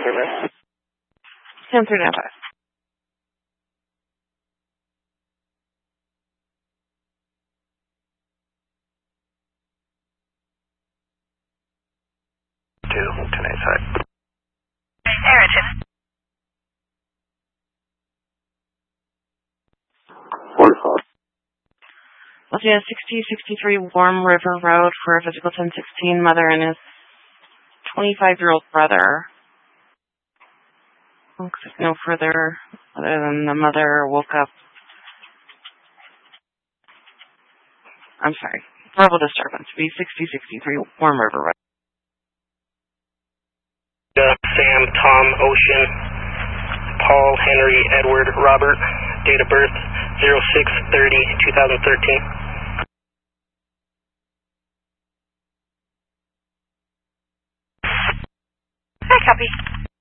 service. 10-395. Harrington. 45. Let's see, 6063 Warm River Road for a physical 1016, mother and his 25-year-old brother. Looks like no further other than the mother woke up. I'm sorry. Verbal disturbance. B6063 Warm River Road. Sam, Tom, Ocean, Paul, Henry, Edward, Robert, date of birth 06/30/2013. Hi, copy.